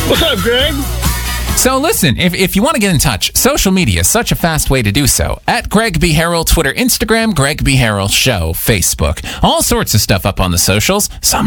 What's up, Greg? So listen, if you want to get in touch, social media is such a fast way to do so. At Greg B. Harrell, Twitter, Instagram, Greg B. Harrell Show, Facebook. All sorts of stuff up on the socials. Some